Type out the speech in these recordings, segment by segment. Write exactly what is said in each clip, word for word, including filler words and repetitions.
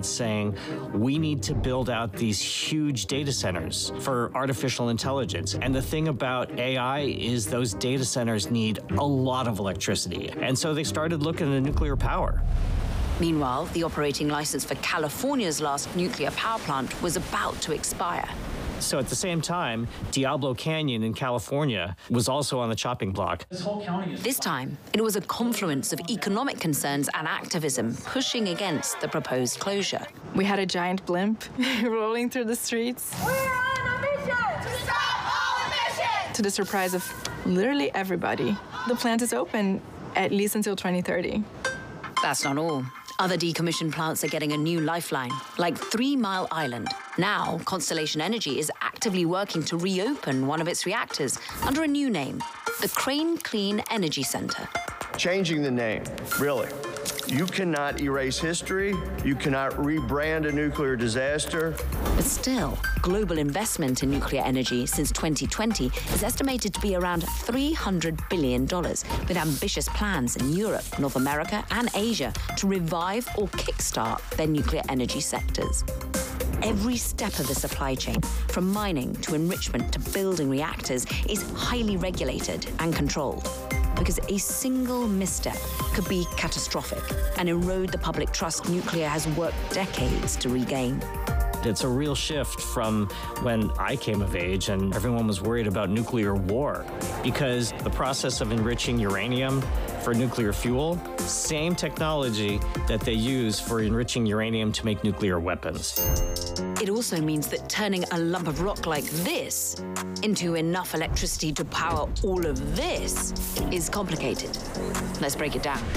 started saying, we need to build out these huge data centers for artificial intelligence. And the thing about A I is those data centers need a lot of electricity. And so they started looking at nuclear power. Meanwhile, the operating license for California's last nuclear power plant was about to expire. So at the same time, Diablo Canyon in California was also on the chopping block. This whole county is... This time, it was a confluence of economic concerns and activism pushing against the proposed closure. We had a giant blimp rolling through the streets. We're on a mission to stop all emissions! To the surprise of literally everybody, the plant is open at least until twenty thirty. That's not all. Other decommissioned plants are getting a new lifeline, like Three Mile Island. Now, Constellation Energy is actively working to reopen one of its reactors under a new name, the Crane Clean Energy Center. Changing the name, really. You cannot erase history. You cannot rebrand a nuclear disaster. But still, global investment in nuclear energy since twenty twenty is estimated to be around three hundred billion dollars, with ambitious plans in Europe, North America, and Asia to revive or kickstart their nuclear energy sectors. Every step of the supply chain, from mining to enrichment to building reactors, is highly regulated and controlled, because a single misstep could be catastrophic and erode the public trust nuclear has worked decades to regain. It's a real shift from when I came of age and everyone was worried about nuclear war, because the process of enriching uranium for nuclear fuel, same technology that they use for enriching uranium to make nuclear weapons. It also means that turning a lump of rock like this into enough electricity to power all of this is complicated. Let's break it down.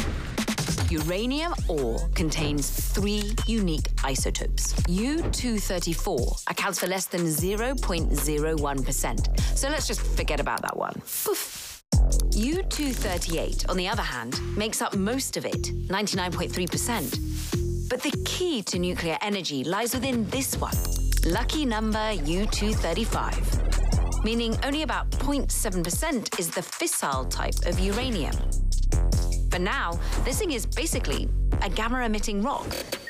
Uranium ore contains three unique isotopes. U two thirty-four accounts for less than zero point zero one percent, so let's just forget about that one. Poof. U two thirty-eight, on the other hand, makes up most of it, ninety-nine point three percent. But the key to nuclear energy lies within this one, lucky number U two thirty-five, meaning only about zero point seven percent is the fissile type of uranium. But now, this thing is basically a gamma-emitting rock.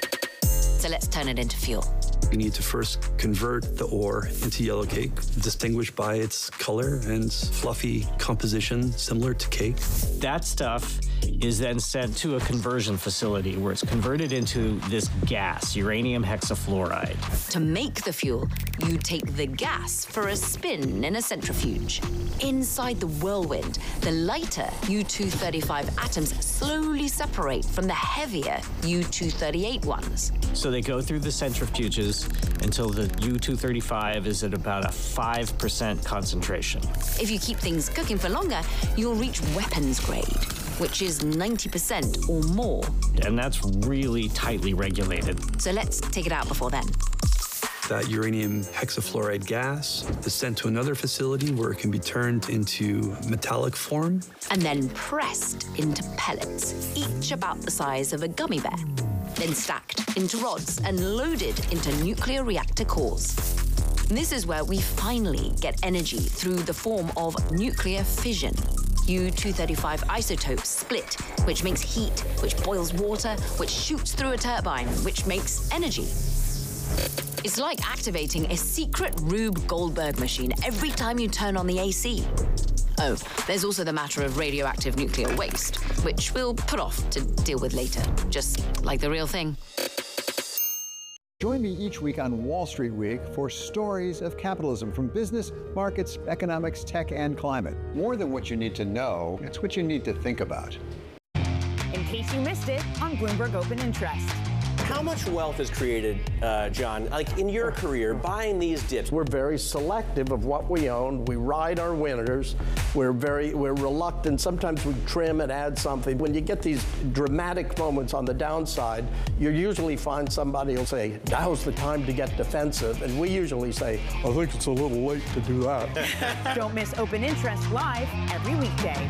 So let's turn it into fuel. We need to first convert the ore into yellow cake, distinguished by its color and fluffy composition, similar to cake. That stuff is then sent to a conversion facility where it's converted into this gas, uranium hexafluoride. To make the fuel, you take the gas for a spin in a centrifuge. Inside the whirlwind, the lighter U two thirty-five atoms slowly separate from the heavier U two thirty-eight ones. So they go through the centrifuges until the U two thirty-five is at about a five percent concentration. If you keep things cooking for longer, you'll reach weapons grade, which is ninety percent or more. And that's really tightly regulated. So let's take it out before then. That uranium hexafluoride gas is sent to another facility where it can be turned into metallic form. And then pressed into pellets, each about the size of a gummy bear. Then stacked into rods and loaded into nuclear reactor cores. This is where we finally get energy through the form of nuclear fission. U two thirty-five isotopes split, which makes heat, which boils water, which shoots through a turbine, which makes energy. It's like activating a secret Rube Goldberg machine every time you turn on the A C. Oh, there's also the matter of radioactive nuclear waste, which we'll put off to deal with later, just like the real thing. Join me each week on Wall Street Week for stories of capitalism from business, markets, economics, tech, and climate. More than what you need to know, it's what you need to think about. In case you missed it on Bloomberg Open Interest. How much wealth is created, uh, John, like in your career, buying these dips? We're very selective of what we own. We ride our winners. We're very, we're reluctant. Sometimes we trim and add something. When you get these dramatic moments on the downside, you usually find somebody will say, now's the time to get defensive. And we usually say, I think it's a little late to do that. Don't miss Open Interest live every weekday.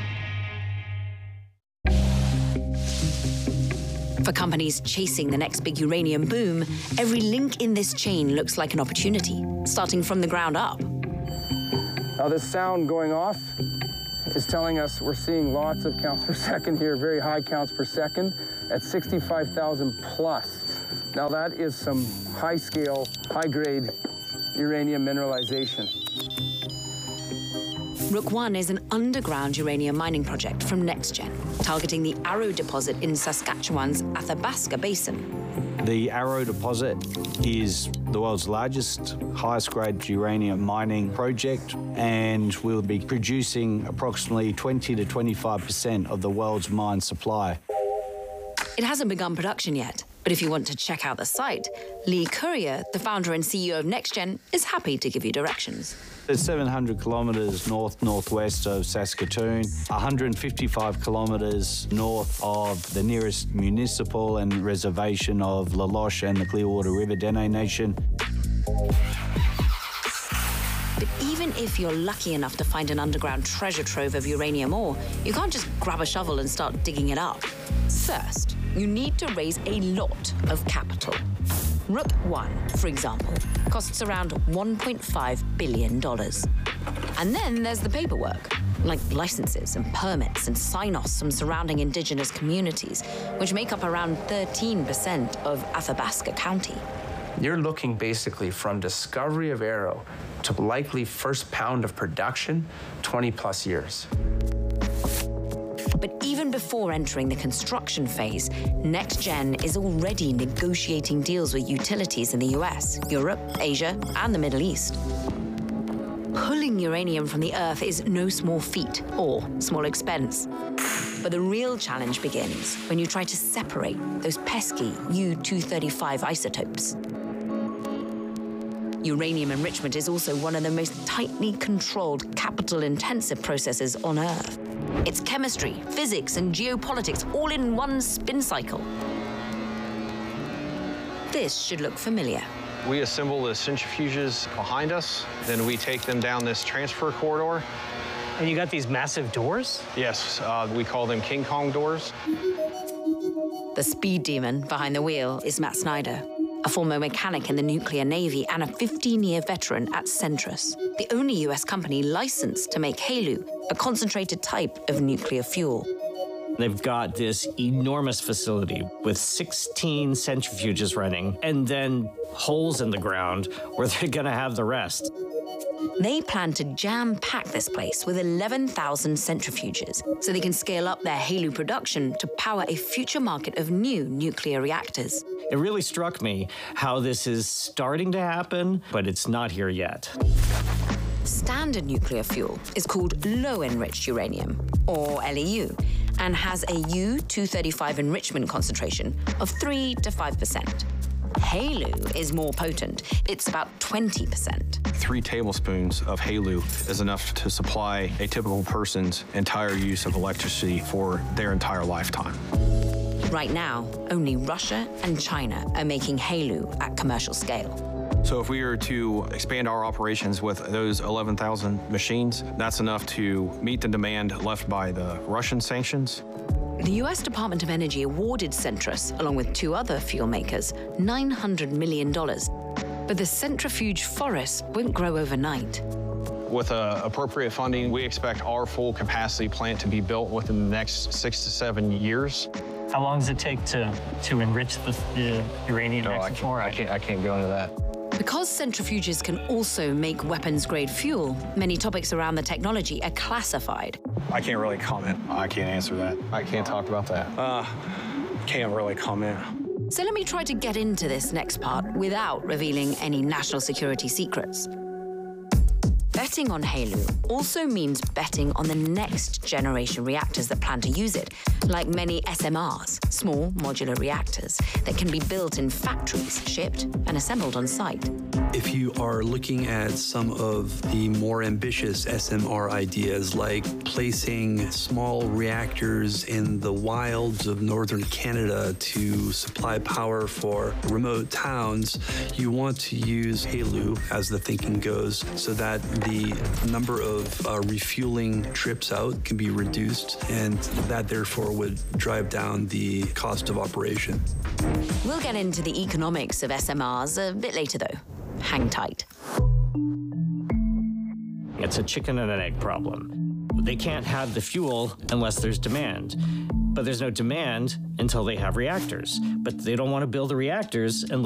For companies chasing the next big uranium boom, every link in this chain looks like an opportunity, starting from the ground up. Now this sound going off is telling us we're seeing lots of counts per second here, very high counts per second at sixty-five thousand plus. Now that is some high-scale, high-grade uranium mineralization. Rook one is an underground uranium mining project from NextGen, targeting the Arrow deposit in Saskatchewan's Athabasca Basin. The Arrow deposit is the world's largest, highest grade uranium mining project, and we'll be producing approximately twenty to twenty-five percent of the world's mine supply. It hasn't begun production yet, but if you want to check out the site, Lee Courier, the founder and C E O of NextGen, is happy to give you directions. It's seven hundred kilometres north-northwest of Saskatoon, one hundred fifty-five kilometres north of the nearest municipal and reservation of La Loche and the Clearwater River Dene Nation. But even if you're lucky enough to find an underground treasure trove of uranium ore, you can't just grab a shovel and start digging it up. First, you need to raise a lot of capital. Rook one, for example, costs around one point five billion dollars. And then there's the paperwork, like licenses and permits and sign-offs from surrounding indigenous communities, which make up around thirteen percent of Athabasca County. You're looking basically from discovery of Arrow to likely first pound of production, twenty plus years. But even before entering the construction phase, NextGen is already negotiating deals with utilities in the U S, Europe, Asia, and the Middle East. Pulling uranium from the Earth is no small feat or small expense. But the real challenge begins when you try to separate those pesky U two thirty-five isotopes. Uranium enrichment is also one of the most tightly controlled, capital-intensive processes on Earth. It's chemistry, physics, and geopolitics all in one spin cycle. This should look familiar. We assemble the centrifuges behind us, then we take them down this transfer corridor. And you got these massive doors? Yes, uh, we call them King Kong doors. The speed demon behind the wheel is Matt Snyder, a former mechanic in the nuclear navy and a fifteen-year veteran at Centrus, the only U S company licensed to make HALEU, a concentrated type of nuclear fuel. They've got this enormous facility with sixteen centrifuges running and then holes in the ground where they're going to have the rest. They plan to jam-pack this place with eleven thousand centrifuges so they can scale up their HALEU production to power a future market of new nuclear reactors. It really struck me how this is starting to happen, but it's not here yet. Standard nuclear fuel is called low-enriched uranium, or L E U, and has a U two thirty-five enrichment concentration of three to five percent. HALEU is more potent. It's about twenty percent. Three tablespoons of HALEU is enough to supply a typical person's entire use of electricity for their entire lifetime. Right now, only Russia and China are making HALEU at commercial scale. So if we were to expand our operations with those eleven thousand machines, that's enough to meet the demand left by the Russian sanctions. The U S Department of Energy awarded Centrus, along with two other fuel makers, nine hundred million dollars. But the centrifuge forest won't grow overnight. With uh, appropriate funding, we expect our full capacity plant to be built within the next six to seven years. How long does it take to, to enrich the, the uranium? No, I can't, I, can't, I can't go into that. Because centrifuges can also make weapons-grade fuel, many topics around the technology are classified. I can't really comment. I can't answer that. I can't talk about that. Uh, can't really comment. So let me try to get into this next part without revealing any national security secrets. Betting on HALEU also means betting on the next generation reactors that plan to use it, like many S M Rs, small modular reactors, that can be built in factories, shipped, and assembled on site. If you are looking at some of the more ambitious S M R ideas, like placing small reactors in the wilds of northern Canada to supply power for remote towns, you want to use HALEU, as the thinking goes, so that the number of uh, refueling trips out can be reduced, and that therefore would drive down the cost of operation. We'll get into the economics of S M Rs a bit later, though. Hang tight. It's a chicken and an egg problem. They can't have the fuel unless there's demand. but there's no demand until they have reactors. But they don't want to build the reactors unless